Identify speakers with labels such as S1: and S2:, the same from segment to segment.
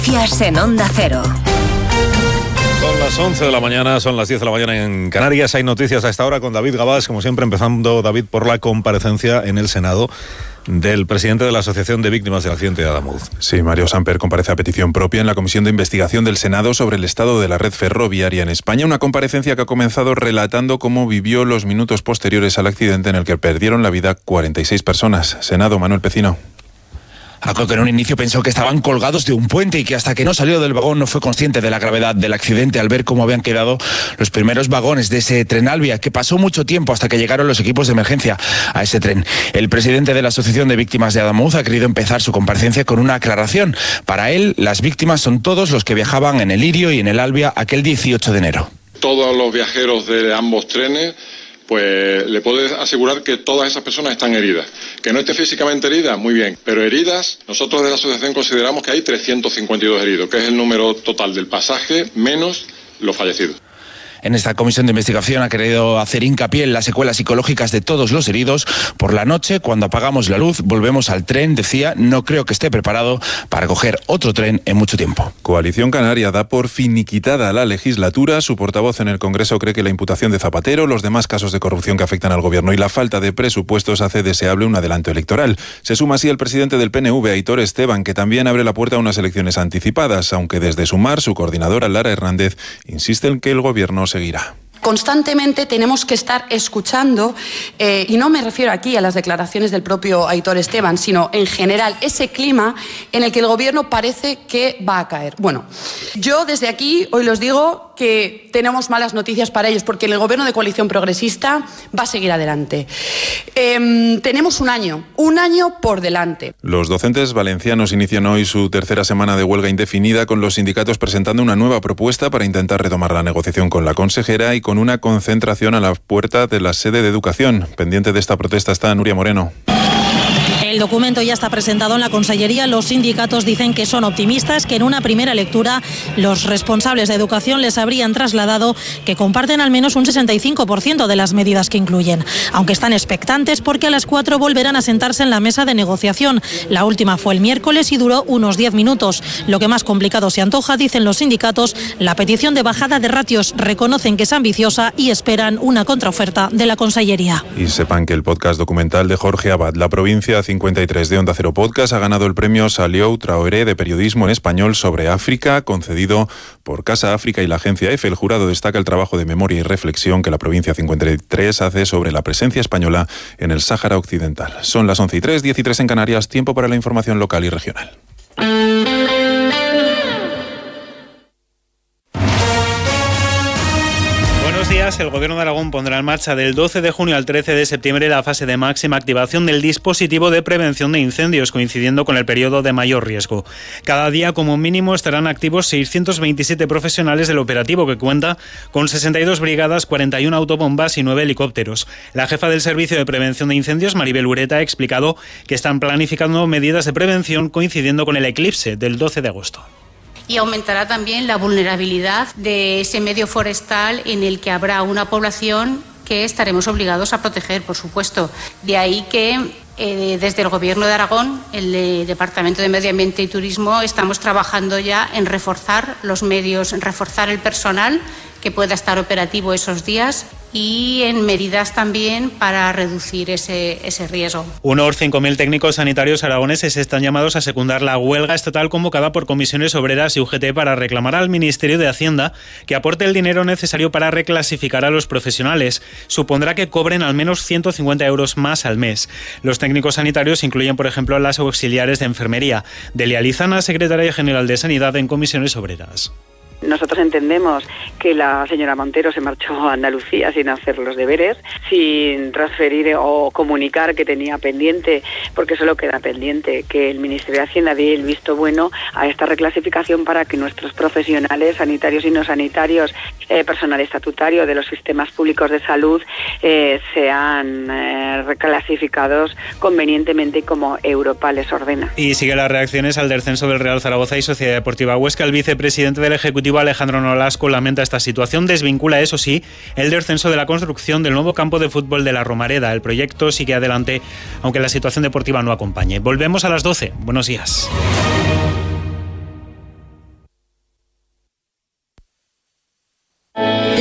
S1: En Onda Cero.
S2: Son las 11 de la mañana, son las 10 de la mañana en Canarias. Hay noticias a esta hora con David Gabás, como siempre, empezando, David, por la comparecencia en el Senado del presidente de la Asociación de Víctimas del Accidente de Adamuz.
S3: Sí, Mario Samper comparece a petición propia en la Comisión de Investigación del Senado sobre el estado de la red ferroviaria en España, una comparecencia que ha comenzado relatando cómo vivió los minutos posteriores al accidente en el que perdieron la vida 46 personas. Senado, Manuel Pecino.
S4: Algo que en un inicio pensó que estaban colgados de un puente y que hasta que no salió del vagón no fue consciente de la gravedad del accidente al ver cómo habían quedado los primeros vagones de ese tren Alvia, que pasó mucho tiempo hasta que llegaron los equipos de emergencia a ese tren. El presidente de la Asociación de Víctimas de Adamuz ha querido empezar su comparecencia con una aclaración. Para él, las víctimas son todos los que viajaban en el Lirio y en el Alvia aquel 18 de enero.
S5: Todos los viajeros de ambos trenes, pues le puedo asegurar que todas esas personas están heridas. Que no esté físicamente herida, muy bien, pero heridas, nosotros de la asociación consideramos que hay 352 heridos, que es el número total del pasaje menos los fallecidos.
S4: En esta comisión de investigación ha querido hacer hincapié en las secuelas psicológicas de todos los heridos. Por la noche, cuando apagamos la luz, volvemos al tren, decía, no creo que esté preparado para coger otro tren en mucho tiempo.
S3: Coalición Canaria da por finiquitada la legislatura. Su portavoz en el Congreso cree que la imputación de Zapatero, los demás casos de corrupción que afectan al gobierno y la falta de presupuestos hace deseable un adelanto electoral. Se suma así el presidente del PNV, Aitor Esteban, que también abre la puerta a unas elecciones anticipadas, aunque desde Sumar, su coordinadora Lara Hernández, insiste en que el gobierno seguirá.
S6: Constantemente tenemos que estar escuchando, y no me refiero aquí a las declaraciones del propio Aitor Esteban, sino en general ese clima en el que el gobierno parece que va a caer. Bueno, yo desde aquí hoy los digo que tenemos malas noticias para ellos, porque el gobierno de coalición progresista va a seguir adelante. Tenemos un año por delante.
S3: Los docentes valencianos inician hoy su tercera semana de huelga indefinida, con los sindicatos presentando una nueva propuesta para intentar retomar la negociación con la consejera y con una concentración a la puerta de la sede de Educación. Pendiente de esta protesta está Nuria Moreno.
S7: El documento ya está presentado en la Consellería. Los sindicatos dicen que son optimistas, que en una primera lectura los responsables de educación les habrían trasladado que comparten al menos un 65% de las medidas que incluyen, aunque están expectantes porque a las 4 volverán a sentarse en la mesa de negociación. La última fue el miércoles y duró unos 10 minutos. Lo que más complicado se antoja, dicen los sindicatos, la petición de bajada de ratios. Reconocen que es ambiciosa y esperan una contraoferta de la Consellería.
S3: Y sepan que el podcast documental de Jorge Abad, La Provincia 53 de Onda Cero Podcast, ha ganado el premio Saliou Traoré de Periodismo en Español sobre África, concedido por Casa África y la agencia EFE. El jurado destaca el trabajo de memoria y reflexión que la Provincia 53 hace sobre la presencia española en el Sáhara Occidental. Son las 11:03, 10:03 en Canarias, tiempo para la información local y regional.
S8: El Gobierno de Aragón pondrá en marcha del 12 de junio al 13 de septiembre la fase de máxima activación del dispositivo de prevención de incendios, coincidiendo con el periodo de mayor riesgo. Cada día, como mínimo, estarán activos 627 profesionales del operativo, que cuenta con 62 brigadas, 41 autobombas y 9 helicópteros. La jefa del Servicio de Prevención de Incendios, Maribel Ureta, ha explicado que están planificando medidas de prevención coincidiendo con el eclipse del 12 de agosto.
S9: Y aumentará también la vulnerabilidad de ese medio forestal en el que habrá una población que estaremos obligados a proteger, por supuesto. De ahí que desde el Gobierno de Aragón, el Departamento de Medio Ambiente y Turismo, estamos trabajando ya en reforzar los medios, en reforzar el personal que pueda estar operativo esos días y en medidas también para reducir ese riesgo.
S8: Unos 5.000 técnicos sanitarios aragoneses están llamados a secundar la huelga estatal convocada por comisiones obreras y UGT para reclamar al Ministerio de Hacienda que aporte el dinero necesario para reclasificar a los profesionales. Supondrá que cobren al menos 150 euros más al mes. Los técnicos sanitarios incluyen, por ejemplo, a las auxiliares de enfermería. Delia Lizana, secretaria general de Sanidad en comisiones obreras.
S10: Nosotros entendemos que la señora Montero se marchó a Andalucía sin hacer los deberes, sin transferir o comunicar que tenía pendiente, porque solo queda pendiente que el Ministerio de Hacienda dé el visto bueno a esta reclasificación para que nuestros profesionales sanitarios y no sanitarios, personal estatutario de los sistemas públicos de salud, sean reclasificados convenientemente y como Europa les ordena.
S8: Y sigue las reacciones al descenso del Real Zaragoza y Sociedad Deportiva Huesca. El vicepresidente del Ejecutivo, Alejandro Nolasco, lamenta esta situación. Desvincula, eso sí, el descenso de la construcción del nuevo campo de fútbol de la Romareda. El proyecto sigue adelante, aunque la situación deportiva no acompañe. Volvemos a las 12. Buenos días.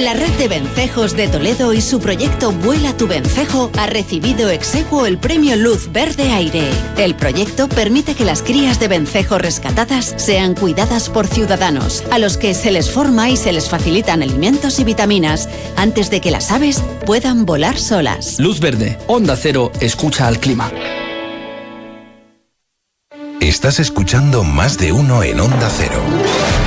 S1: La red de vencejos de Toledo y su proyecto Vuela tu vencejo ha recibido ex aequo el premio Luz Verde Aire. El proyecto permite que las crías de vencejo rescatadas sean cuidadas por ciudadanos, a los que se les forma y se les facilitan alimentos y vitaminas antes de que las aves puedan volar solas.
S11: Luz Verde, Onda Cero, escucha al clima.
S12: Estás escuchando Más de Uno en Onda Cero.